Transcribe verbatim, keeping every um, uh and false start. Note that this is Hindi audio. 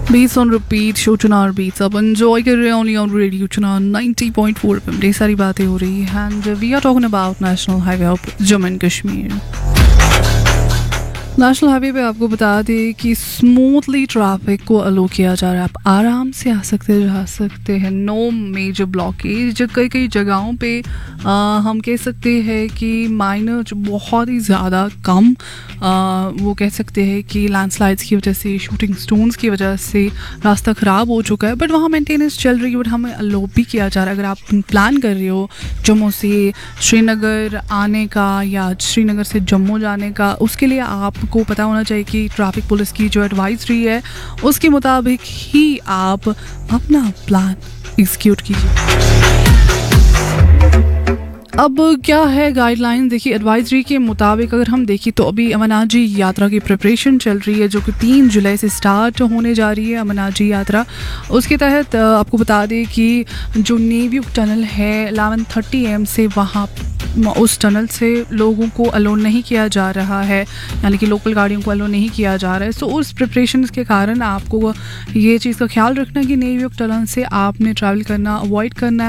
Beats on repeat, show Chunar Beats. अब enjoy कर रहे हैं only on radio Chunar ninety point four F M. ढेर सारी बातें हो रही हैं and we are talking about National Highway of Jammu and Kashmir. National highway पे आपको बता दें कि स्मूथली ट्रैफिक को अलो किया जा रहा है. आप आराम से आ सकते जा सकते हैं. No major blockage. कई कई जगहों पे आ, हम कह सकते हैं कि माइनर जो बहुत ही ज़्यादा कम आ, वो कह सकते हैं कि लैंडस्लाइड्स की वजह से, शूटिंग स्टोन्स की वजह से रास्ता ख़राब हो चुका है. बट वहाँ मेंटेनेंस चल रही है. बट हमें अलो भी किया जा रहा है. अगर आप प्लान कर रहे हो जम्मू से श्रीनगर आने का या श्रीनगर से जम्मू जाने का, उसके लिए आप को पता होना चाहिए कि ट्रैफिक पुलिस की जो एडवाइजरी है उसके मुताबिक ही आप अपना प्लान एग्जीक्यूट कीजिए. अब क्या है गाइडलाइन? देखिए, एडवाइजरी के मुताबिक अगर हम देखें तो अभी अमरनाथ जी यात्रा की प्रिपरेशन चल रही है जो कि तीन जुलाई से स्टार्ट होने जा रही है. अमरनाथ जी यात्रा, उसके तहत आपको बता दें कि जो नेवी टनल है इलेवन थर्टी ए एम से वहाँ उस टनल से लोगों को अलो नहीं किया जा रहा है, यानी कि लोकल गाड़ियों को अलो नहीं किया जा रहा है. सो उस प्रिपरेशन के कारण आपको ये चीज़ का ख्याल रखना है कि नेवी टनल से आपने ट्रैवल करना अवॉइड करना है.